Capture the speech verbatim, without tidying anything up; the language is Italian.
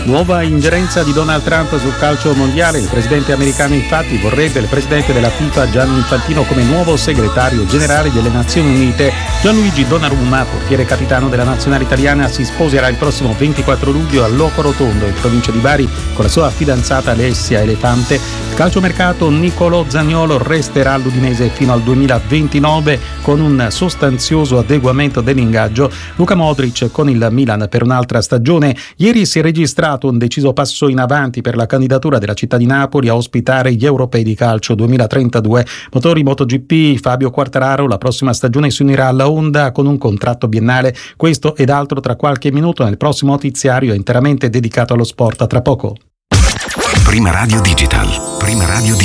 Nuova ingerenza di Donald Trump sul calcio mondiale. Il presidente americano infatti vorrebbe il presidente della FIFA Gianni Infantino come nuovo segretario generale delle Nazioni Unite. Gianluigi Donnarumma, portiere capitano della nazionale italiana, si sposerà il prossimo ventiquattro luglio a Loco Rotondo in provincia di Bari con la sua fidanzata Alessia Elefante. Il calciomercato: Nicolò Zaniolo resterà all'Udinese fino al duemilaventinove con un sostanzioso adeguamento dell'ingaggio. Luka Modric con il Milan per un'altra stagione. Ieri si è registrato un deciso passo in avanti per la candidatura della città di Napoli a ospitare gli europei di calcio duemilatrentadue. Motori MotoGP: Fabio Quartararo la prossima stagione si unirà alla Honda con un contratto biennale. Questo ed altro tra qualche minuto nel prossimo notiziario interamente dedicato allo sport. A tra poco. Prima Radio Digital. Prima Radio Digital.